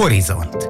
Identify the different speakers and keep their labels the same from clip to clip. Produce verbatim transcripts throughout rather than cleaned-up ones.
Speaker 1: Horizont.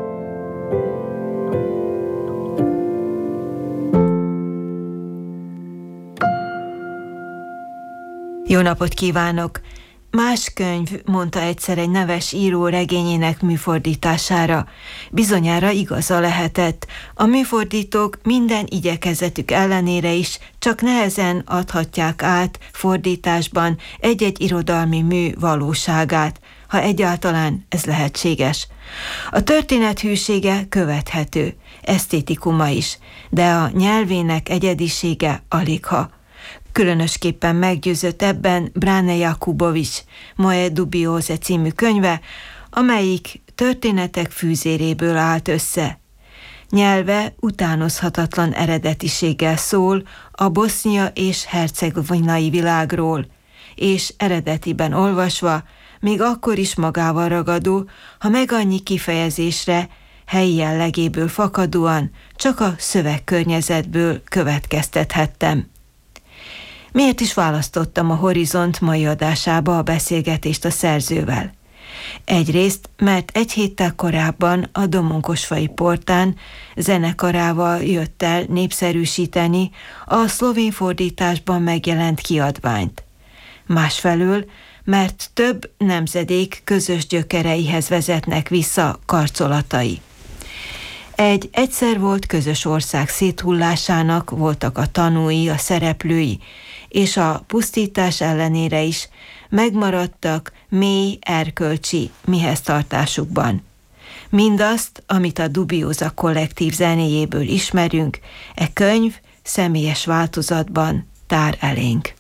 Speaker 2: Jó napot kívánok! Más könyv, mondta egyszer egy neves író regényének műfordítására. Bizonyára igaza lehetett. A műfordítók minden igyekezetük ellenére is csak nehezen adhatják át fordításban egy-egy irodalmi mű valóságát, ha egyáltalán ez lehetséges. A történet hűsége követhető, esztétikuma is, de a nyelvének egyedisége aligha. Különösképpen meggyőzött ebben Brane Jakubovics Moje Dubiose című könyve, amelyik történetek fűzéréből állt össze. Nyelve utánozhatatlan eredetiséggel szól a bosznia és hercegovinai világról, és eredetiben olvasva még akkor is magával ragadó, ha meg annyi kifejezésre, helyi jellegéből fakadóan csak a szövegkörnyezetből következtethettem. Miért is választottam a Horizont mai adásába a beszélgetést a szerzővel? Egyrészt, mert egy héttel korábban a Domonkosfai Portán zenekarával jött el népszerűsíteni a szlovén fordításban megjelent kiadványt. Másfelől, mert több nemzedék közös gyökereihez vezetnek vissza karcolatai. Egy egyszer volt közös ország széthullásának voltak a tanúi, a szereplői, és a pusztítás ellenére is megmaradtak mély erkölcsi mihez tartásukban. Mindazt, amit a Dubiosa kollektív zenéjéből ismerünk, e könyv személyes változatban tár elénk.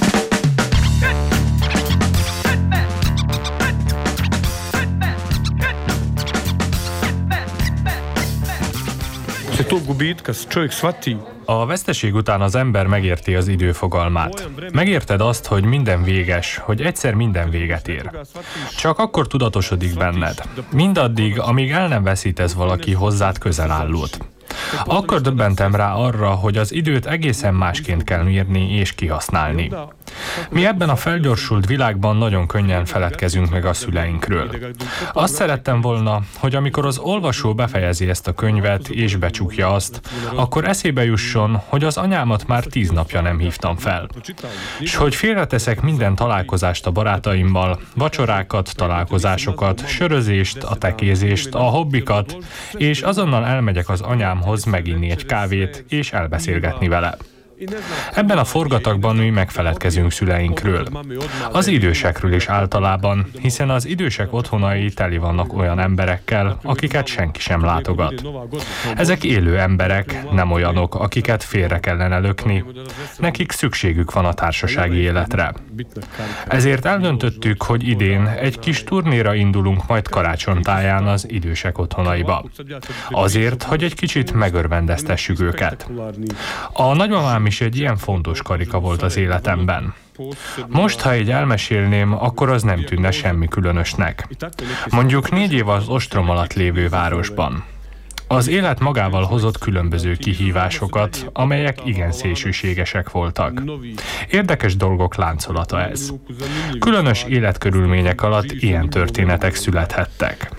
Speaker 3: A veszteség után az ember megérti az idő fogalmát. Megérted azt, hogy minden véges, hogy egyszer minden véget ér. Csak akkor tudatosodik benned. Mindaddig, amíg el nem veszítesz valaki hozzád közel állót. Akkor döbbentem rá arra, hogy az időt egészen másként kell mérni és kihasználni. Mi ebben a felgyorsult világban nagyon könnyen feledkezünk meg a szüleinkről. Azt szerettem volna, hogy amikor az olvasó befejezi ezt a könyvet és becsukja azt, akkor eszébe jusson, hogy az anyámat már tíz napja nem hívtam fel. És hogy félreteszek minden találkozást a barátaimmal, vacsorákat, találkozásokat, sörözést, a tekézést, a hobbikat, és azonnal elmegyek az anyámhoz meginni egy kávét és elbeszélgetni vele. Ebben a forgatagban mi megfeledkezünk szüleinkről. Az idősekről is általában, hiszen az idősek otthonai teli vannak olyan emberekkel, akiket senki sem látogat. Ezek élő emberek, nem olyanok, akiket félre kellene lökni. Nekik szükségük van a társasági életre. Ezért eldöntöttük, hogy idén egy kis turnéra indulunk majd karácsonytáján az idősek otthonaiba. Azért, hogy egy kicsit megörvendeztessük őket. A nagymamám is egy ilyen fontos karika volt az életemben. Most, ha így elmesélném, akkor az nem tűnne semmi különösnek. Mondjuk négy év az ostrom alatt lévő városban. Az élet magával hozott különböző kihívásokat, amelyek igen szélsőségesek voltak. Érdekes dolgok láncolata ez. Különös életkörülmények alatt ilyen történetek születhettek.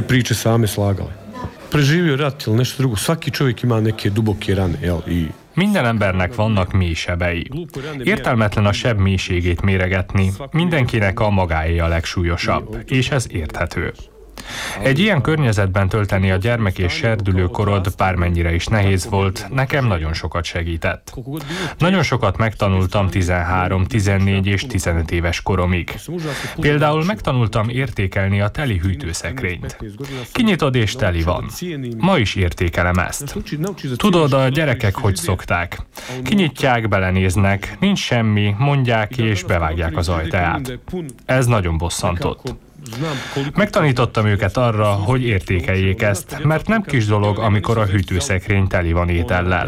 Speaker 3: Minden embernek vannak mély sebei. Értelmetlen a seb mélységét méregetni, mindenkinek a magáé a legsúlyosabb, és ez érthető. Egy ilyen környezetben tölteni a gyermek és serdülőkorod, bármennyire is nehéz volt, nekem nagyon sokat segített. Nagyon sokat megtanultam tizenhárom, tizennégy és tizenöt éves koromig. Például megtanultam értékelni a teli hűtőszekrényt. Kinyitod és teli van. Ma is értékelem ezt. Tudod, a gyerekek hogy szokták. Kinyitják, belenéznek, nincs semmi, mondják és bevágják az ajtaját. Ez nagyon bosszantott. Megtanítottam őket arra, hogy értékeljék ezt, mert nem kis dolog, amikor a hűtőszekrény teli van étellel.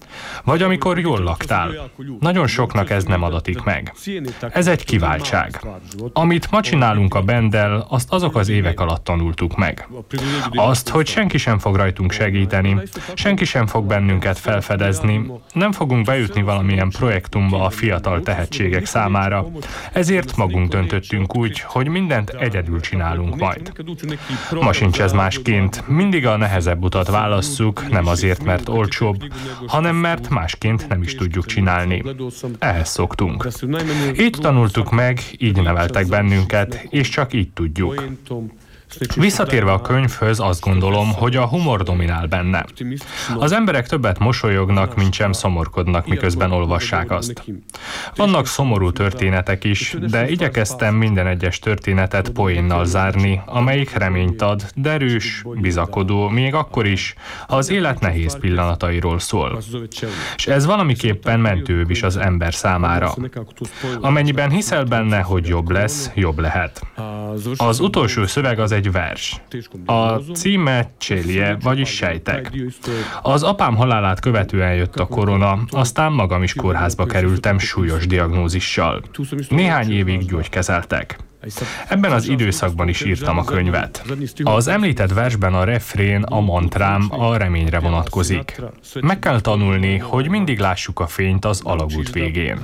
Speaker 3: Vagy amikor jól laktál. Nagyon soknak ez nem adatik meg. Ez egy kiváltság. Amit ma csinálunk a benddel, azt azok az évek alatt tanultuk meg. Azt, hogy senki sem fog rajtunk segíteni, senki sem fog bennünket felfedezni, nem fogunk bejutni valamilyen projektumba a fiatal tehetségek számára, ezért magunk döntöttünk úgy, hogy mindent egyedül csinálunk majd. Ma sincs ez másként, mindig a nehezebb utat válasszuk, nem azért, mert olcsóbb, hanem mert másként nem is tudjuk csinálni. Ehhez szoktunk. Így tanultuk meg, így neveltek bennünket, és csak így tudjuk. Visszatérve a könyvhöz, azt gondolom, hogy a humor dominál benne. Az emberek többet mosolyognak, mint sem szomorkodnak, miközben olvassák azt. Vannak szomorú történetek is, de igyekeztem minden egyes történetet poénnal zárni, amelyik reményt ad, derűs, bizakodó, még akkor is, ha az élet nehéz pillanatairól szól. És ez valamiképpen mentőbb is az ember számára. Amennyiben hiszel benne, hogy jobb lesz, jobb lehet. Az utolsó szöveg az egy vers. A címe Csélie, vagyis sejtek. Az apám halálát követően jött a korona, aztán magam is kórházba kerültem súlyos diagnózissal. Néhány évig gyógykezeltek. Ebben az időszakban is írtam a könyvet. Az említett versben a refrén, a mantrám a reményre vonatkozik. Meg kell tanulni, hogy mindig lássuk a fényt az alagút végén.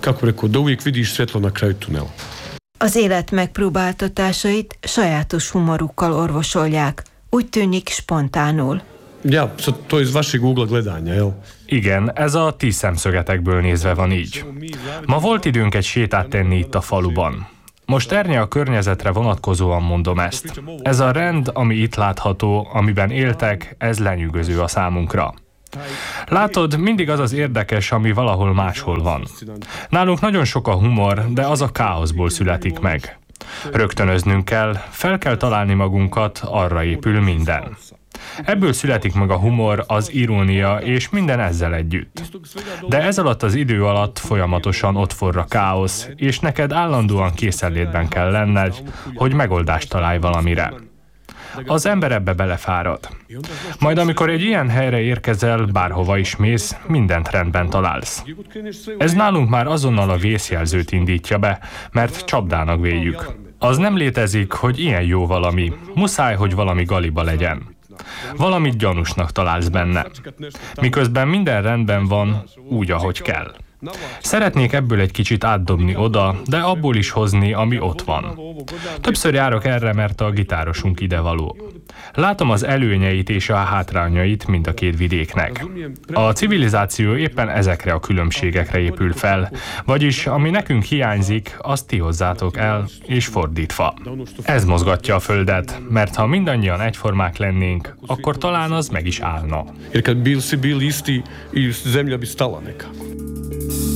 Speaker 2: Az élet megpróbáltatásait sajátos humorukkal orvosolják. Úgy tűnik spontánul.
Speaker 1: Ja, to iz vašeg ugla gledanja, jel?
Speaker 3: Igen, ez a ti szemszögetekből nézve van így. Ma volt időnk egy sétát tenni itt a faluban. Most ernye a környezetre vonatkozóan mondom ezt. Ez a rend, ami itt látható, amiben éltek, ez lenyűgöző a számunkra. Látod, mindig az az érdekes, ami valahol máshol van. Nálunk nagyon sok a humor, de az a káoszból születik meg. Rögtönöznünk kell, fel kell találni magunkat, arra épül minden. Ebből születik meg a humor, az irónia és minden ezzel együtt. De ez alatt az idő alatt folyamatosan ott forr a káosz, és neked állandóan készenlétben kell lenned, hogy megoldást találj valamire. Az ember ebbe belefárad. Majd amikor egy ilyen helyre érkezel, bárhova is mész, mindent rendben találsz. Ez nálunk már azonnal a vészjelzőt indítja be, mert csapdának véljük. Az nem létezik, hogy ilyen jó valami. Muszáj, hogy valami galiba legyen. Valamit gyanúsnak találsz benne. Miközben minden rendben van, úgy, ahogy kell. Szeretnék ebből egy kicsit átdobni oda, de abból is hozni, ami ott van. Többször járok erre, mert a gitárosunk idevaló. Látom az előnyeit és a hátrányait mind a két vidéknek. A civilizáció éppen ezekre a különbségekre épül fel, vagyis ami nekünk hiányzik, azt ti hozzátok el, és fordítva. Ez mozgatja a földet, mert ha mindannyian egyformák lennénk, akkor talán az meg is állna.
Speaker 1: Jer kad bili si bili isti i zemlja bi stala neka.